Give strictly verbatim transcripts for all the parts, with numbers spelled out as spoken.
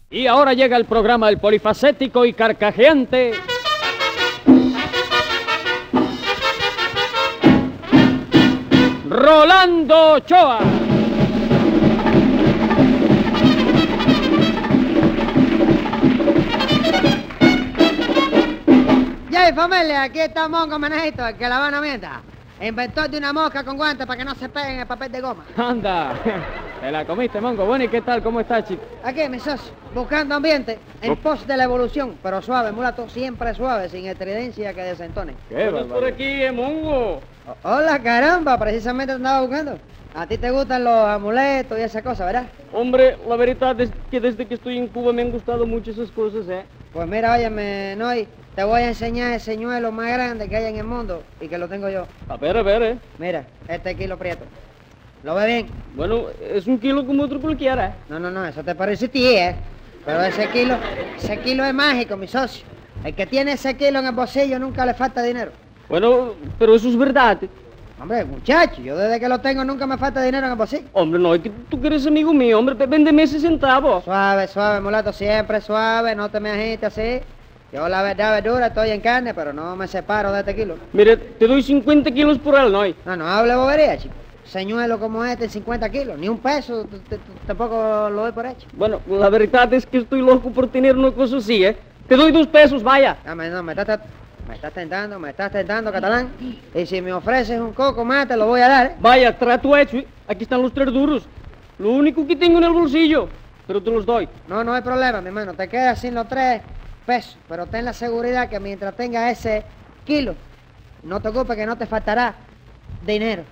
Y ahora llega el programa del polifacético y carcajeante Rolando Ochoa. Ya, familia, aquí está Mongo Menejito, el que la van a mienta. Inventor de una mosca con guantes para que no se peguen el papel de goma. Anda, te la comiste, Mongo. Bueno, ¿y qué tal? ¿Cómo estás, chico? Aquí, mi socio, buscando ambiente, en pos de la evolución, pero suave, mulato, siempre suave, sin estridencia que desentone. ¿Qué por aquí, eh, Mongo? O- Hola, caramba, precisamente te andaba buscando. A ti te gustan los amuletos y esa cosa, ¿verdad? Hombre, la verdad es que desde que estoy en Cuba me han gustado mucho esas cosas, ¿eh? Pues mira, óyeme, Noy, te voy a enseñar el señuelo más grande que hay en el mundo y que lo tengo yo. A ver, a ver, ¿eh? Mira, este kilo prieto. ¿Lo ve bien? Bueno, es un kilo como otro cualquiera, ¿eh? No, no, no, eso te parece a ti, ¿eh? Pero ese kilo, ese kilo es mágico, mi socio. El que tiene ese kilo en el bolsillo nunca le falta dinero. Bueno, pero eso es verdad. Hombre, muchacho, yo desde que lo tengo nunca me falta dinero en el bolsillo. Hombre, no, es que tú que eres amigo mío, hombre, ve- véndeme ese centavo. Suave, suave, mulato, siempre suave, no te me agites así. Yo la verdad, verdura, estoy en carne, pero no me separo de este kilo. Mire, te doy cincuenta kilos por él, ¿no? No, no hable bobería, chico. Señuelo como este en cincuenta kilos, ni un peso, t- t- t- tampoco lo doy por hecho. Bueno, la verdad es que estoy loco por tener una cosa así, ¿eh? Te doy dos pesos, vaya. Dame, no, me estás, me estás tentando, me estás tentando, catalán. Y si me ofreces un coco más, te lo voy a dar, ¿eh? Vaya, trato hecho, ¿eh? Aquí están los tres duros. Lo único que tengo en el bolsillo, pero te los doy. No, no hay problema, mi hermano, te quedas sin los tres pesos, pero ten la seguridad que mientras tengas ese kilo, no te ocupes que no te faltará dinero.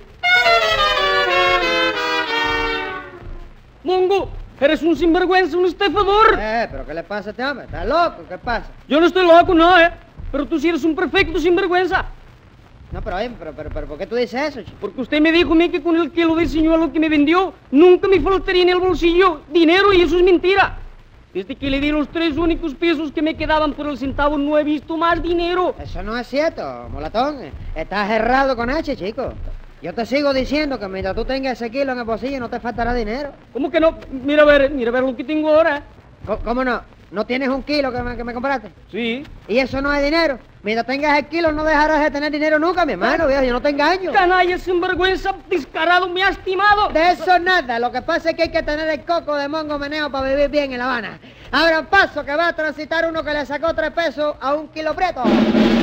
Mongo, eres un sinvergüenza, un estafador. Eh, pero ¿qué le pasa a este hombre? ¿Estás loco? ¿Qué pasa? Yo no estoy loco, no, ¿eh? Pero tú sí eres un perfecto sinvergüenza. No, pero oye, pero, pero, pero, ¿por qué tú dices eso, chico? Porque usted me dijo a mí que con el kilo de señuelo que me vendió, nunca me faltaría en el bolsillo dinero y eso es mentira. Desde que le di los tres únicos pesos que me quedaban por el centavo, no he visto más dinero. Eso no es cierto, molatón. Estás errado con H, chico. Yo te sigo diciendo que mientras tú tengas ese kilo en el bolsillo no te faltará dinero. ¿Cómo que no? Mira a ver, mira a ver lo que tengo ahora. Co- ¿Cómo no? ¿No tienes un kilo que me, que me compraste? Sí. ¿Y eso no es dinero? Mientras tengas el kilo no dejarás de tener dinero nunca, mi hermano, viejo, yo no te engaño. Canalla, sinvergüenza, descarado, me ha estimado. De eso nada, lo que pasa es que hay que tener el coco de Mongo Meneo para vivir bien en La Habana. Abran paso que va a transitar uno que le sacó tres pesos a un kilo prieto.